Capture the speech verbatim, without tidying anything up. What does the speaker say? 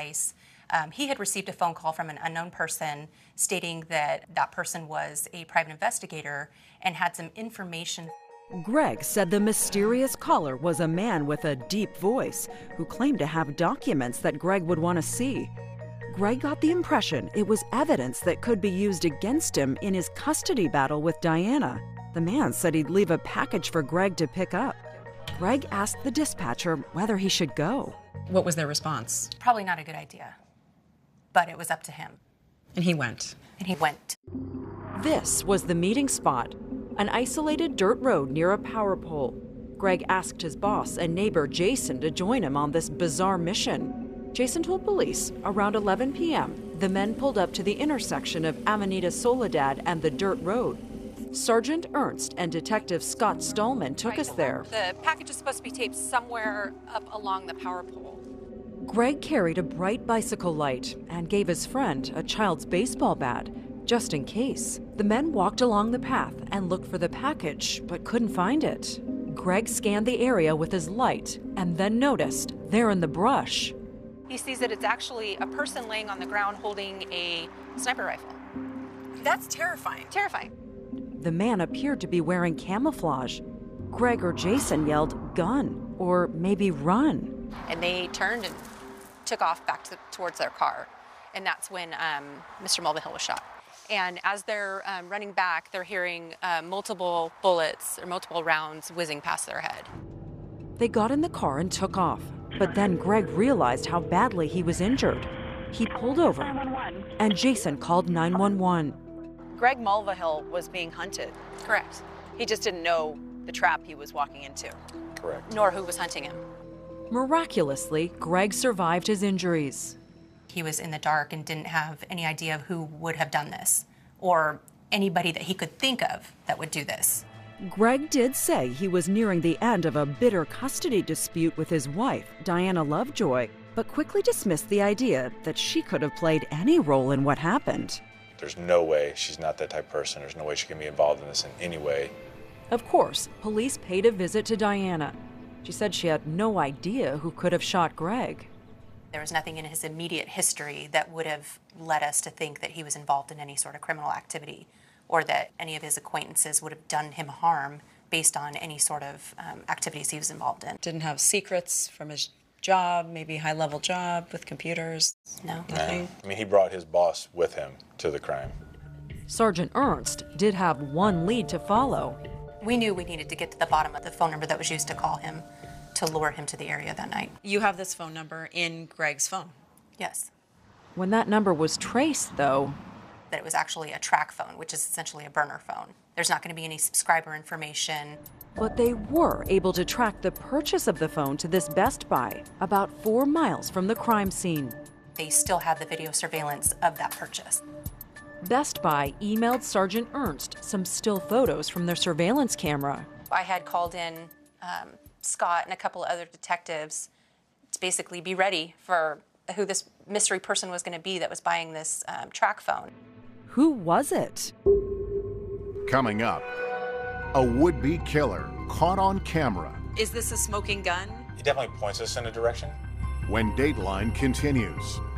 device. Um, he had received a phone call from an unknown person stating that that person was a private investigator and had some information. Greg said the mysterious caller was a man with a deep voice who claimed to have documents that Greg would want to see. Greg got the impression it was evidence that could be used against him in his custody battle with Diana. The man said he'd leave a package for Greg to pick up. Greg asked the dispatcher whether he should go. What was their response? Probably not a good idea, but it was up to him. And he went. And he went. This was the meeting spot, an isolated dirt road near a power pole. Greg asked his boss and neighbor Jason to join him on this bizarre mission. Jason told police around eleven p m the men pulled up to the intersection of Avenida Soledad and the dirt road. Sergeant Ernst and Detective Scott Stallman took us there. The package is supposed to be taped somewhere up along the power pole. Greg carried a bright bicycle light and gave his friend a child's baseball bat, just in case. The men walked along the path and looked for the package, but couldn't find it. Greg scanned the area with his light and then noticed, there in the brush, He sees that it's actually a person laying on the ground holding a sniper rifle. That's terrifying. Terrifying. the man appeared to be wearing camouflage. Greg or Jason yelled, "Gun," or maybe "Run." And they turned and took off back to, towards their car. And that's when um, Mister Mulvihill was shot. And as they're um, running back, they're hearing uh, multiple bullets or multiple rounds whizzing past their head. They got in the car and took off. But then Greg realized how badly he was injured. He pulled over, and Jason called nine one one. Greg Mulvihill was being hunted. Correct. He just didn't know the trap he was walking into. Correct. Nor who was hunting him. Miraculously, Greg survived his injuries. He was in the dark and didn't have any idea of who would have done this, or anybody that he could think of that would do this. Greg did say he was nearing the end of a bitter custody dispute with his wife, Diana Lovejoy, but quickly dismissed the idea that she could have played any role in what happened. There's no way she's not that type of person. There's no way she can be involved in this in any way. Of course, police paid a visit to Diana. She said she had no idea who could have shot Greg. There was nothing in his immediate history that would have led us to think that he was involved in any sort of criminal activity, or that any of his acquaintances would have done him harm based on any sort of um, activities he was involved in. Didn't have secrets from his job, maybe high-level job with computers? No. Nothing? I mean, he brought his boss with him to the crime. Sergeant Ernst did have one lead to follow. We knew we needed to get to the bottom of the phone number that was used to call him, to lure him to the area that night. You have this phone number in Greg's phone? Yes. When that number was traced, though, that it was actually a track phone, which is essentially a burner phone. There's not going to be any subscriber information. But they were able to track the purchase of the phone to this Best Buy, about four miles from the crime scene. They still had the video surveillance of that purchase. Best Buy emailed Sergeant Ernst some still photos from their surveillance camera. I had called in um, Scott and a couple of other detectives to basically be ready for who this mystery person was going to be that was buying this um, track phone. Who was it? Coming up, a would-be killer caught on camera. Is this a smoking gun? He definitely points us in a direction. When Dateline continues.